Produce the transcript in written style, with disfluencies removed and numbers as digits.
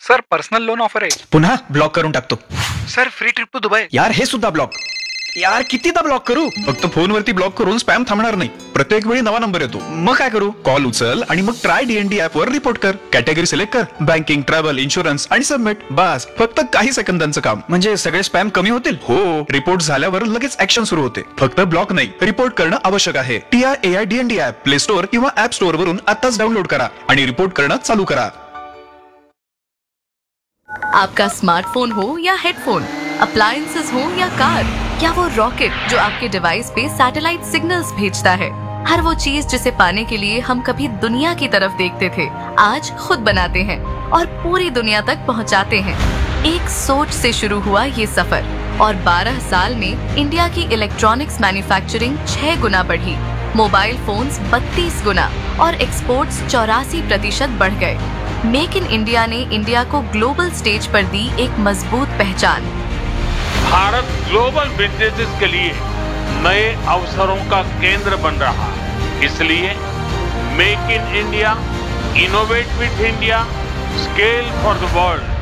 Sir personal loan offer आहे. पुन्हा block करून टाकतो. Sir free trip to Dubai. यार हे सुद्धा ब्लॉक. यार कितीदा ब्लॉक करू. फक्त फोनवरती ब्लॉक करून स्पॅम थांबणार नाही. प्रत्येक वेळी नवा नंबर येतो. मग काय करू. कॉल उचल आणि मग ट्राय डीएनडी ऍप वर रिपोर्ट कर. कॅटेगरी सिलेक्ट कर. बँकिंग, ट्रॅव्हल, इन्शुरन्स आणि सबमिट. बस फक्त काही सेकंदांचं काम. म्हणजे सगळे स्पॅम कमी होतील. हो, रिपोर्ट झाल्यावर लगेच ऍक्शन सुरू होते. फक्त ब्लॉक नाही, रिपोर्ट करणं आवश्यक आहे. TRAI DND app play store किंवा ऍप स्टोअर वरून आताच डाउनलोड करा आणि रिपोर्ट करणं चालू करा. आपका स्मार्टफोन हो या हेडफोन, अप्लायंसेस हो या कार, या वो रॉकेट जो आपके डिवाइस पे सैटेलाइट सिग्नल्स भेजता है, हर वो चीज जिसे पाने के लिए हम कभी दुनिया की तरफ देखते थे, आज खुद बनाते हैं और पूरी दुनिया तक पहुंचाते हैं. एक सोच से शुरू हुआ ये सफर और 12 साल में इंडिया की इलेक्ट्रॉनिक्स मैन्युफैक्चरिंग 6 गुना बढ़ी, मोबाइल फोन्स 32 गुना और एक्सपोर्ट्स 84% बढ़ गए. मेक इन इंडिया ने इंडिया को ग्लोबल स्टेज पर दी एक मजबूत पहचान. भारत ग्लोबल बिजनेसेस के लिए नए अवसरों का केंद्र बन रहा है. इसलिए make in India, innovate with India, scale for the world